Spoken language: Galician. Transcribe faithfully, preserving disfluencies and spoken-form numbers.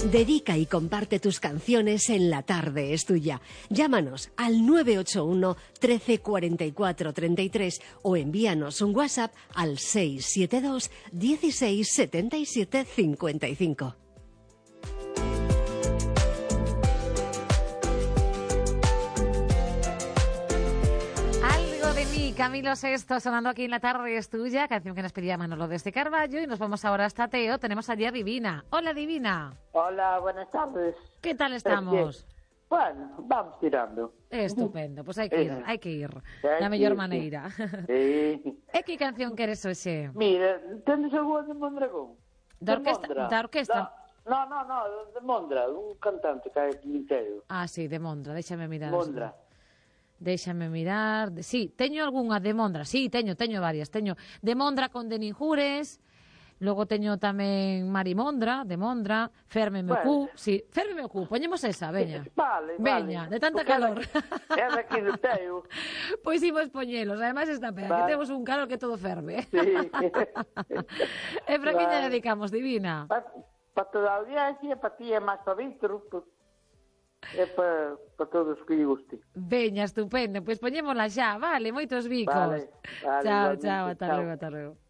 Dedica y comparte tus canciones en La Tarde es Tuya. Llámanos al nueve ocho uno, trece, cuarenta y cuatro, treinta y tres o envíanos un WhatsApp al seis siete dos, dieciséis, setenta y siete, cincuenta y cinco. Camilo Sesto sonando aquí en La Tarde es Tuya, canción que nos pedía Manolo desde Carballo, y nos vamos ahora hasta Teo. Tenemos allí a Divina. Hola, Divina. Hola, buenas tardes. ¿Qué tal estamos? Bueno, vamos tirando. Estupendo, pues hai que ir, hai que ir Hai da que mellor ir, maneira. Sí. E que canción queres hoxe? Mira, tendes algún de Mondragón? Da orquesta? Mondra. Da orquesta? No, no, no, de Mondra, un cantante que hai aquí inteiro. Ah, sí, de Mondra, déxame mirar. Mondra. Déxame mirar. Sí, teño algunha de Mondra. Sí, teño, teño varias. Teño de Mondra con de Ninjures. Logo teño tamén Mari Mondra, de Mondra, Ferme meu cu. Bueno. Sí, Ferme meu cu, poñemos esa, veña. Vale, Veña, vale. de tanta Porque calor. É daqui do Teo. Pois imos poñelos, ademais está pena, Vale. que temos un calor que todo ferve. Sí. E para que lle Vale. dedicamos, Divina? Pa, pa toda a audiencia, pa ti é máis pa Víctor, pa, é pa, pa todos que lle guste. Veña, estupendo, pois poñémola xa, vale, moitos bicos. Vale, vale, Chao, igualmente, chao, ata chao. logo, ata logo.